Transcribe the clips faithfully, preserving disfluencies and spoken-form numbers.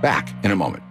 Back in a moment.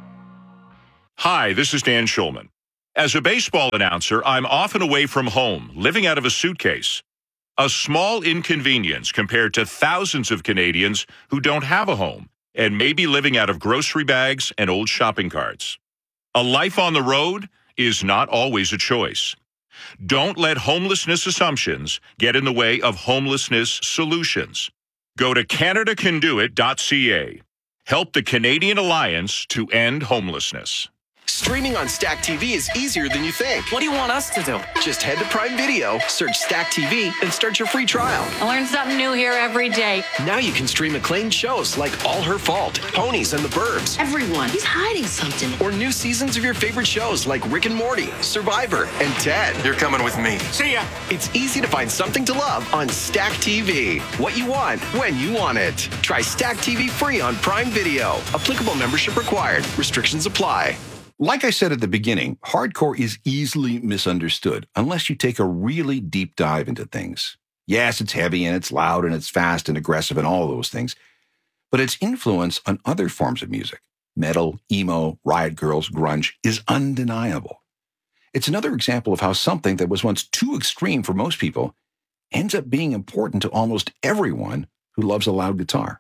Hi, this is Dan Schulman. As a baseball announcer, I'm often away from home, living out of a suitcase. A small inconvenience compared to thousands of Canadians who don't have a home and may be living out of grocery bags and old shopping carts. A life on the road is not always a choice. Don't let homelessness assumptions get in the way of homelessness solutions. Go to canada can do it dot c a. Help the Canadian Alliance to End Homelessness. Streaming on Stack T V is easier than you think. What do you want us to do? Just head to Prime Video, search Stack T V, and start your free trial. I learn something new here every day. Now you can stream acclaimed shows like All Her Fault, Ponies, and The Burbs. Everyone, he's hiding something. Or new seasons of your favorite shows like Rick and Morty, Survivor, and Ted. You're coming with me. See ya. It's easy to find something to love on Stack T V. What you want, when you want it. Try Stack T V free on Prime Video. Applicable membership required. Restrictions apply. Like I said at the beginning, hardcore is easily misunderstood unless you take a really deep dive into things. Yes, it's heavy and it's loud and it's fast and aggressive and all those things, but its influence on other forms of music, metal, emo, riot girls, grunge, is undeniable. It's another example of how something that was once too extreme for most people ends up being important to almost everyone who loves a loud guitar.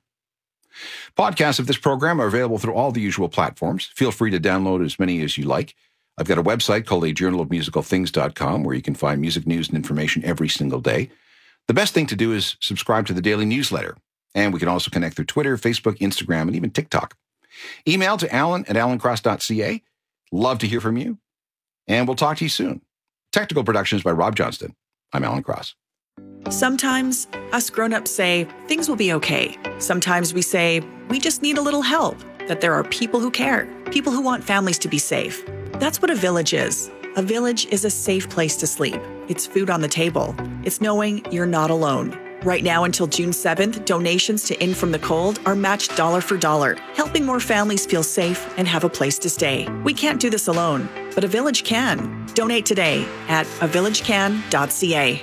Podcasts of this program are available through all the usual platforms. Feel free to download as many as you like. I've got a website called a journal of musical things dot com where you can find music news and information every single day. The best thing to do is subscribe to the daily newsletter. And we can also connect through Twitter, Facebook, Instagram, and even TikTok. Email to alan at alan cross dot c a. Love to hear from you. And we'll talk to you soon. Technical productions by Rob Johnston. I'm Alan Cross. Sometimes us grown-ups say things will be okay. Sometimes we say we just need a little help, that there are people who care, people who want families to be safe. That's what a village is. A village is a safe place to sleep. It's food on the table. It's knowing you're not alone. Right now until June seventh, donations to In From the Cold are matched dollar for dollar, helping more families feel safe and have a place to stay. We can't do this alone, but a village can. Donate today at a village can dot c a.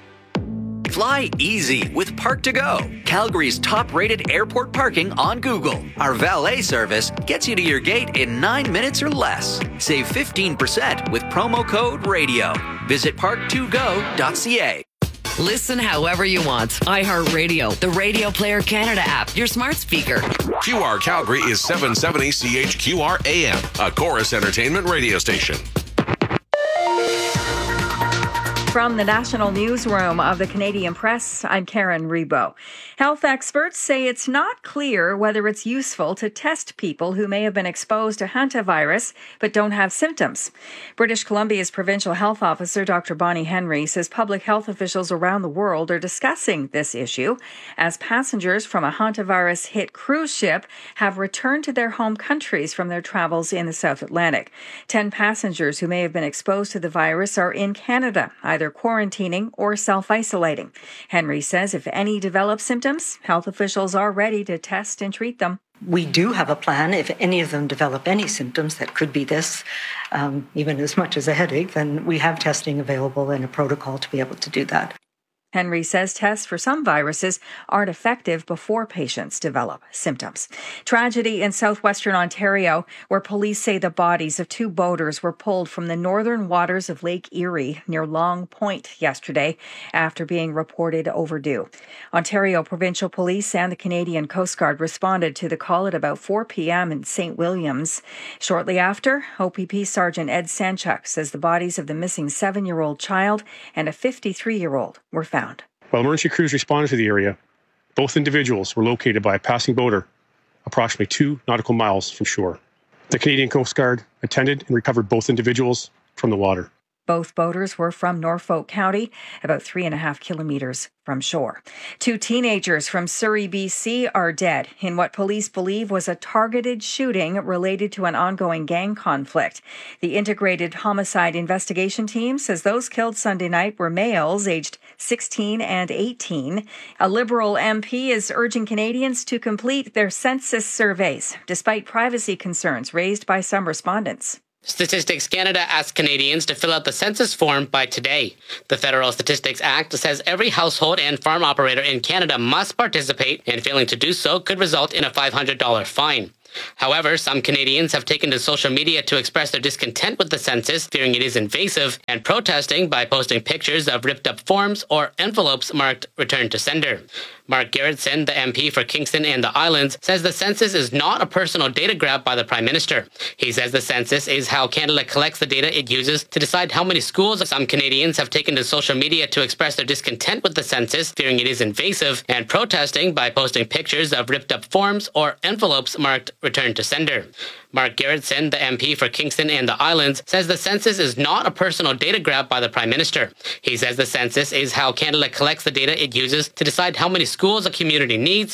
Fly easy with Park to Go, Calgary's top-rated airport parking on Google. Our valet service gets you to your gate in nine minutes or less. Save fifteen percent with promo code RADIO. Visit park to go dot c a. Listen however you want. iHeartRadio, the Radio Player Canada app, your smart speaker. Q R Calgary is seven seventy C H Q R A M, a Chorus Entertainment radio station. From the National Newsroom of the Canadian Press, I'm Karen Rebo. Health experts say it's not clear whether it's useful to test people who may have been exposed to hantavirus but don't have symptoms. British Columbia's provincial health officer, Doctor Bonnie Henry, says public health officials around the world are discussing this issue as passengers from a hantavirus-hit cruise ship have returned to their home countries from their travels in the South Atlantic. Ten passengers who may have been exposed to the virus are in Canada, either quarantining or self-isolating. Henry says if any develop symptoms, health officials are ready to test and treat them. We do have a plan. If any of them develop any symptoms that could be this, um, even as much as a headache, then we have testing available and a protocol to be able to do that. Henry says tests for some viruses aren't effective before patients develop symptoms. Tragedy in southwestern Ontario, where police say the bodies of two boaters were pulled from the northern waters of Lake Erie near Long Point yesterday after being reported overdue. Ontario Provincial Police and the Canadian Coast Guard responded to the call at about four p.m. in Saint Williams. Shortly after, O P P Sergeant Ed Sanchuk says the bodies of the missing seven-year-old child and a fifty-three-year-old were found. While emergency crews responded to the area, both individuals were located by a passing boater approximately two nautical miles from shore. The Canadian Coast Guard attended and recovered both individuals from the water. Both boaters were from Norfolk County, about three and a half kilometers from shore. Two teenagers from Surrey, B C are dead in what police believe was a targeted shooting related to an ongoing gang conflict. The Integrated Homicide Investigation Team says those killed Sunday night were males aged sixteen and eighteen. A Liberal M P is urging Canadians to complete their census surveys, despite privacy concerns raised by some respondents. Statistics Canada asks Canadians to fill out the census form by today. The Federal Statistics Act says every household and farm operator in Canada must participate, and failing to do so could result in a five hundred dollars fine. However, some Canadians have taken to social media to express their discontent with the census, fearing it is invasive, and protesting by posting pictures of ripped-up forms or envelopes marked Return to Sender. Mark Gerritsen, the M P for Kingston and the Islands, says the census is not a personal data grab by the Prime Minister. He says the census is how Canada collects the data it uses to decide how many schools. Some Canadians have taken to social media to express their discontent with the census, fearing it is invasive, and protesting by posting pictures of ripped-up forms or envelopes marked Return to Sender. Mark Gerritsen, the M P for Kingston and the Islands, says the census is not a personal data grab by the Prime Minister. He says the census is how Canada collects the data it uses to decide how many schools a community needs